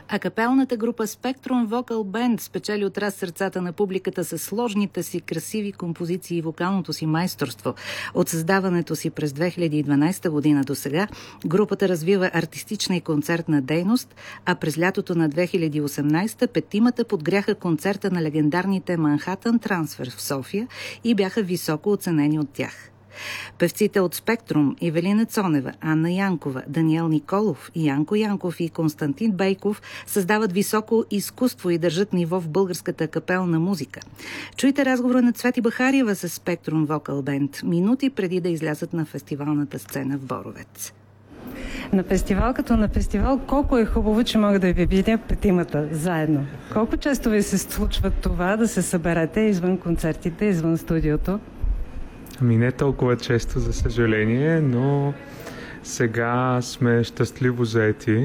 А капелната група Spectrum Vocal Band спечели от раз сърцата на публиката със сложните си красиви композиции и вокалното си майсторство. От създаването си през 2012 година до сега, групата развива артистична и концертна дейност, а през лятото на 2018 петимата подгряха концерта на легендарните Манхатън Трансфер в София и бяха високо оценени от тях. Певците от Спектрум Ивелина Цонева, Анна Янкова, Даниел Николов, Янко Янков и Константин Бейков създават високо изкуство и държат ниво в българската капелна музика. Чуйте разговора на Цвети Бахариева с Spectrum Vocal Band минути преди да излязат на фестивалната сцена в Боровец. На фестивал като на фестивал, колко е хубаво, че мога да ви видя петимата заедно. Колко често ви се случва това да се съберете извън концертите, извън студиото? Ами не толкова често, за съжаление, но сега сме щастливо заети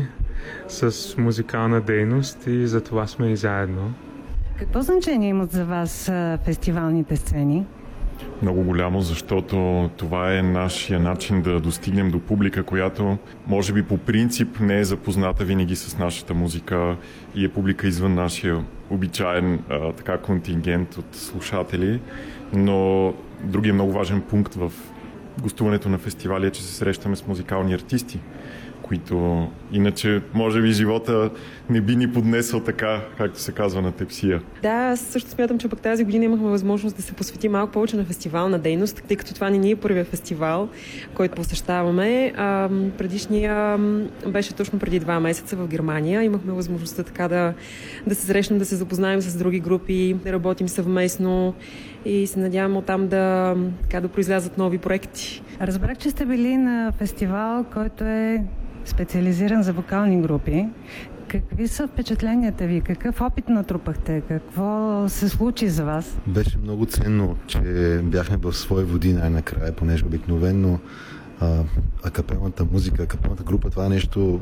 с музикална дейност и за това сме и заедно. Какво значение имат за вас фестивалните сцени? Много голямо, защото това е нашия начин да достигнем до публика, която може би по принцип не е запозната винаги с нашата музика и е публика извън нашия обичаен контингент от слушатели. Но другия много важен пункт в гостуването на фестивали е, че се срещаме с музикални артисти, които иначе може би живота не би ни поднесъл така, както се казва на тепсия. Да, аз също смятам, че пък тази година имахме възможност да се посветим малко повече на фестивална дейност, тъй като това не ни е първия фестивал, който посещаваме. Предишния беше точно преди 2 месеца в Германия. Имахме възможността така да се срещнем, да се запознаем с други групи, да работим съвместно и се надявам оттам да произлязат нови проекти. Разбрах, че сте били на фестивал, който е специализиран за вокални групи. Какви са впечатленията ви? Какъв опит натрупахте? Какво се случи за вас? Беше много ценно, че бяхме в свои води най-накрая, понеже обикновено акапелната музика, акапелната група, това е нещо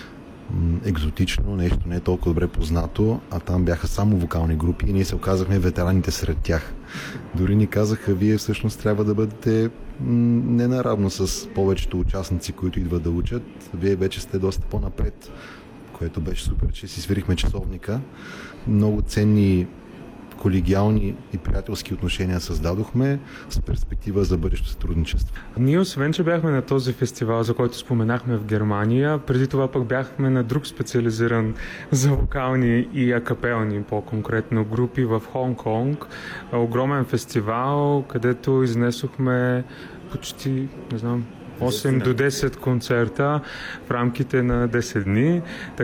екзотично, нещо не е толкова добре познато, а там бяха само вокални групи и ние се оказахме ветераните сред тях. Дори ни казаха, вие всъщност трябва да бъдете ненаравно с повечето участници, които идват да учат. Вие вече сте доста по-напред, което беше супер, че си свирихме часовника. Много ценни колегиални и приятелски отношения създадохме с перспектива за бъдещо сътрудничество. Ние, освен че бяхме на този фестивал, за който споменахме в Германия, преди това пък бяхме на друг специализиран за вокални и акапелни, по-конкретно групи в Хонг-Конг. Огромен фестивал, където изнесохме почти, 8 до 10 концерта в рамките на 10 дни.